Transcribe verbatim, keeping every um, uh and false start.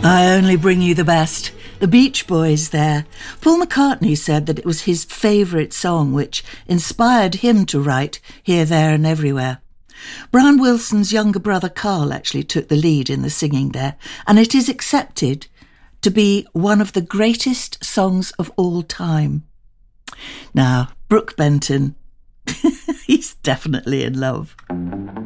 I only bring you the best. The Beach Boys there. Paul McCartney said that it was his favourite song, which inspired him to write Here, There and Everywhere. Brian Wilson's younger brother Carl actually took the lead in the singing there, and it is accepted to be one of the greatest songs of all time. Now, Brooke Benton, he's definitely in love.